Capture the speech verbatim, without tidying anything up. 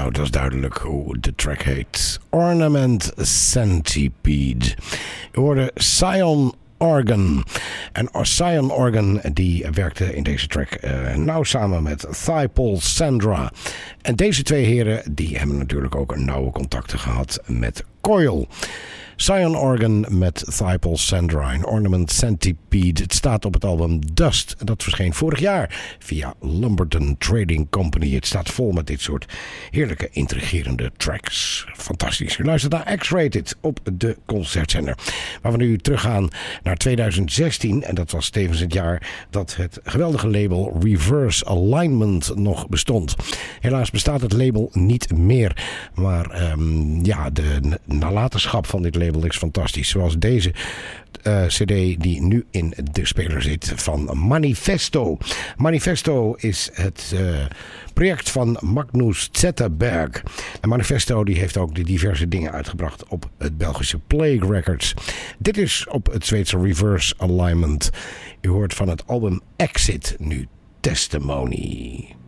Nou, dat is duidelijk hoe de track heet. Ornament Centipede. U hoorde Cyan Organ. En Cyan Organ die werkte in deze track uh, nauw samen met Thighpole Sandra. En deze twee heren die hebben natuurlijk ook een nauwe contacten gehad met Coil. Cyan Organ met Thighpole Sandra en Ornament Centipede. Het staat op het album Dust. Dat verscheen vorig jaar via Lumberton Trading Company. Het staat vol met dit soort heerlijke, intrigerende tracks. Fantastisch. U luistert naar X-Rated op de Concertzender. Waar we nu teruggaan naar tweeduizend zestien. En dat was tevens het jaar dat het geweldige label Reverse Alignment nog bestond. Helaas bestaat het label niet meer. Maar um, ja, de nalatenschap van dit label is fantastisch. Zoals deze uh, cd die nu in de speler zit van Manifesto. Manifesto is het uh, project van Magnus Zetterberg. En Manifesto die heeft ook de diverse dingen uitgebracht op het Belgische Plague Records. Dit is op het Zweedse Reverse Alignment. U hoort van het album Exit nu Testimony.